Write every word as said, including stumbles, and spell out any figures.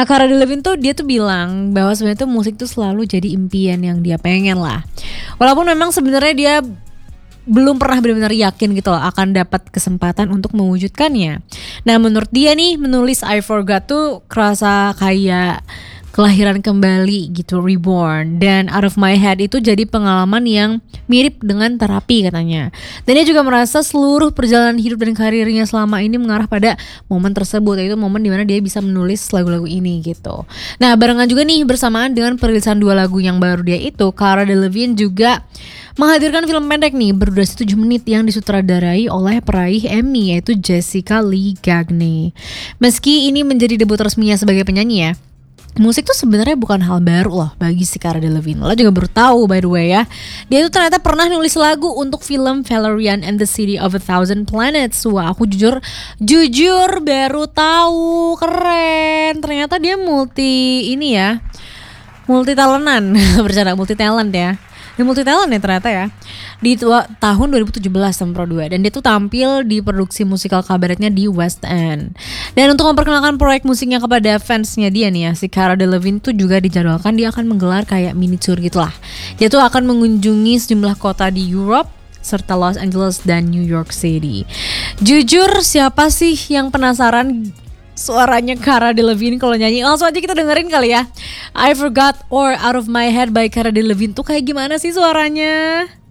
Nah, Cara Delevingne tuh dia tuh bilang bahwa sebenarnya tuh musik tuh selalu jadi impian yang dia pengen lah. Walaupun memang sebenarnya dia belum pernah benar-benar yakin gitu loh akan dapat kesempatan untuk mewujudkannya. Nah, menurut dia nih menulis I Forgot tuh kerasa kayak kelahiran kembali gitu, reborn. Dan Out of My Head itu jadi pengalaman yang mirip dengan terapi katanya. Dan dia juga merasa seluruh perjalanan hidup dan karirnya selama ini mengarah pada momen tersebut, yaitu momen dimana dia bisa menulis lagu-lagu ini gitu. Nah, barengan juga nih bersamaan dengan perilisan dua lagu yang baru dia itu, Cara Delevingne juga menghadirkan film pendek nih berdurasi tujuh menit yang disutradarai oleh peraih Emmy, yaitu Jessica Lee Gagne. Meski ini menjadi debut resminya sebagai penyanyi ya, musik tuh sebenarnya bukan hal baru loh bagi si Cara Delevingne. Lo juga baru tahu by the way ya. Dia tuh ternyata pernah nulis lagu untuk film Valerian and the City of a Thousand Planets. Wah, aku jujur jujur baru tahu, keren. Ternyata dia multi ini ya, multi talentan, bercanda multi talent ya. Dia multi talent ya ternyata ya. Di tua, tahun dua ribu tujuh belas Sempro dua, dan dia tuh tampil di produksi musikal kabaretnya di West End. Dan untuk memperkenalkan proyek musiknya kepada fansnya dia nih ya, si Cara Delevingne tuh juga dijadwalkan dia akan menggelar kayak mini tour gitulah. Dia tuh akan mengunjungi sejumlah kota di Europe serta Los Angeles dan New York City. Jujur, siapa sih yang penasaran suaranya Cara Delevingne kalau nyanyi? Langsung aja kita dengerin kali ya. I Forgot or Out of My Head by Cara Delevingne tuh kayak gimana sih suaranya?